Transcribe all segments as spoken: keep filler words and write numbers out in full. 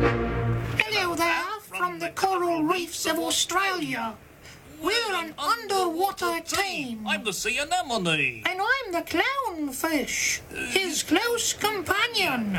Hello there, from the coral reefs of Australia. We're an underwater team. I'm the sea anemone. And I'm the clownfish, his close companion.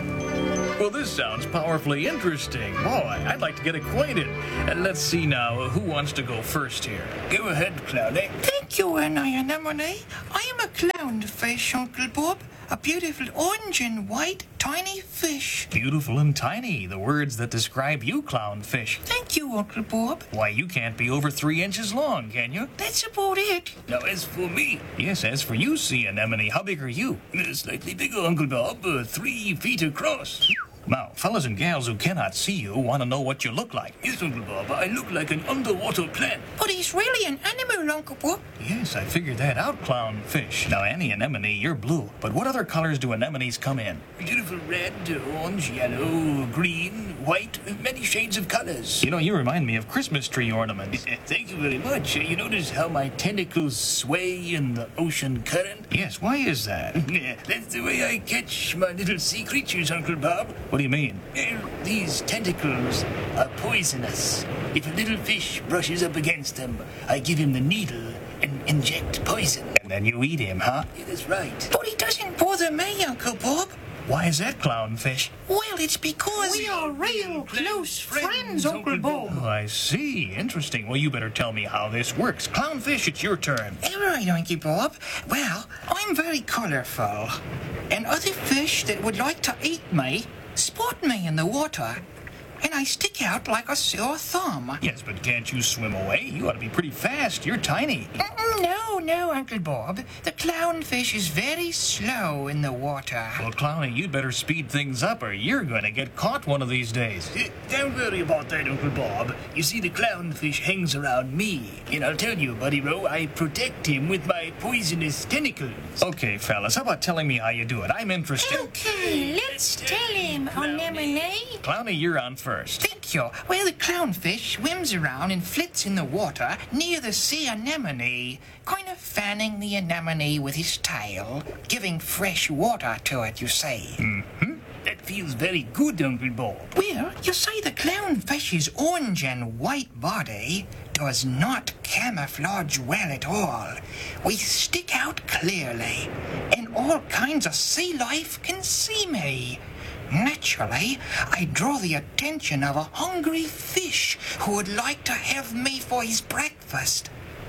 Well, this sounds powerfully interesting. Boy, I'd like to get acquainted. And let's see now, who wants to go first here? Go ahead, Clowny. Thank you, Anemone. I am a clownfish, Uncle Bob. A beautiful orange and white tiny fish. Beautiful and tiny, the words that describe you, clownfish. Thank you, Uncle Bob. Why, you can't be over three inches long, can you? That's about it. Now, as for me... Yes, as for you, sea anemone, how big are you? Uh, slightly bigger, Uncle Bob, uh, three feet across. Now, fellas and gals who cannot see you want to know what you look like. Yes, Uncle Bob, I look like an underwater plant. But he's really an animal, Uncle Bob. Yes, I figured that out, clownfish. Now, Annie Anemone, you're blue. But what other colors do anemones come in? Beautiful red, orange, yellow, green, white, many shades of colors. You know, you remind me of Christmas tree ornaments. Thank you very much. You notice how my tentacles sway in the ocean current? Yes, why is that? That's the way I catch my little sea creatures, Uncle Bob. What do you mean? Well, these tentacles are poisonous. If a little fish brushes up against them, I give him the needle and inject poison. And then you eat him, huh? Yeah, that's right. But he doesn't bother me, Uncle Bob. Why is that, clownfish? Well, it's because we are real close friends, Uncle Bob. Oh, I see. Interesting. Well, you better tell me how this works. Clownfish, it's your turn. All right, Uncle Bob. Well, I'm very colorful. And other fish that would like to eat me spot me in the water, and I stick out like a sore thumb. Yes, but can't you swim away? You ought to be pretty fast. You're tiny. Mm-mm, no, no, Uncle Bob. The clownfish is very slow in the water. Well, Clowny, you'd better speed things up or you're going to get caught one of these days. Don't worry about that, Uncle Bob. You see, the clownfish hangs around me. And I'll tell you, Buddy Row, I protect him with my poisonous tentacles. Okay, fellas, how about telling me how you do it? I'm interested. Okay, let's tell him, Anemone. Clowny, you're on first. Thank you. Well, the clownfish swims around and flits in the water near the sea anemone, kind of fanning the anemone with his tail, giving fresh water to it, you see. Mm-hmm. That feels very good, Uncle Bob. Well, you see, the clownfish's orange and white body does not camouflage well at all. We stick out clearly, and all kinds of sea life can see me. Naturally, I draw the attention of a hungry fish who would like to have me for his breakfast.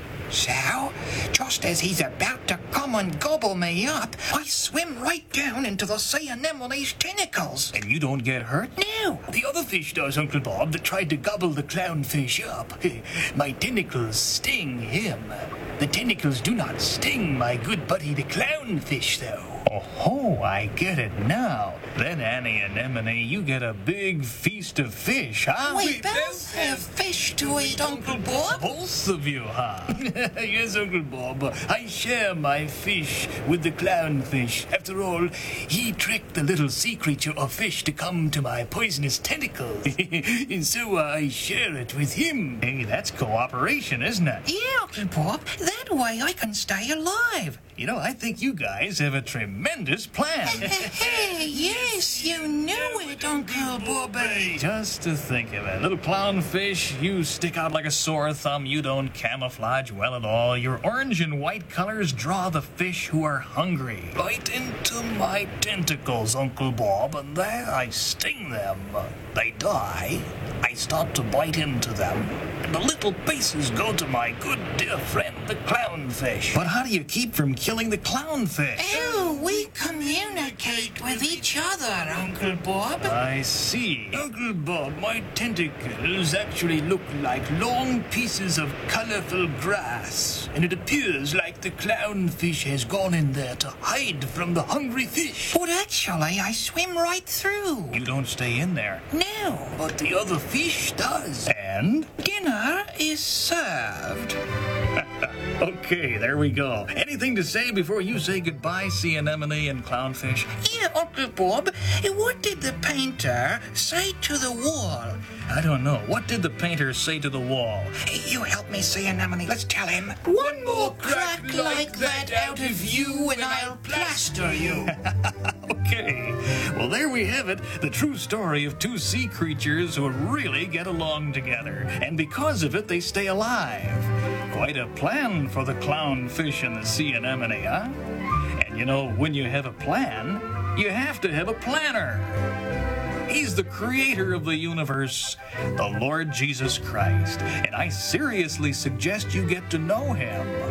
So, just as he's about to come and gobble me up, I swim right down into the sea anemone's tentacles. And you don't get hurt? No. The other fish does, Uncle Bob, that tried to gobble the clownfish up. My tentacles sting him. The tentacles do not sting my good buddy the clownfish, though. Oh, I get it now. Then, Annie Anemone, you get a big feast of fish, huh? We, we both have fish to eat, Uncle Bob. Both of you, huh? Yes, Uncle Bob. I share my fish with the clownfish. After all, he tricked the little sea creature of fish to come to my poisonous tentacles. And so uh, I share it with him. Hey, that's cooperation, isn't it? Yeah, Uncle Bob. That way I can stay alive. You know, I think you guys have a tremendous plan. Hey, yes, you knew it, Uncle Bobby. Just to think of it. Little clownfish, you stick out like a sore thumb. You don't camouflage well at all. Your orange and white colors draw the fish who are hungry. Bite into my tentacles, Uncle Bob, and there I sting them. They die. I start to bite into them, and the little pieces go to my good dear friend, the clownfish. But how do you keep from killing the clownfish? Oh, we communicate with each other, Uncle Bob. I see. Uncle Bob, my tentacles actually look like long pieces of colorful grass, and it appears like the clownfish has gone in there to hide from the hungry fish. But actually, I swim right through. You don't stay in there. No. But the other fish does. And? Dinner is served. Okay, there we go. Anything to say before you say goodbye, sea anemone and clownfish? Yeah, Uncle Bob. What did the painter say to the wall? I don't know. What did the painter say to the wall? You help me, sea anemone. Let's tell him. One more crack like that out of you and I'll plaster you. Okay. Okay, well, there we have it, the true story of two sea creatures who really get along together, and because of it, they stay alive. Quite a plan for the clownfish and the sea anemone, huh? And you know, when you have a plan, you have to have a planner. He's the creator of the universe, the Lord Jesus Christ, and I seriously suggest you get to know him.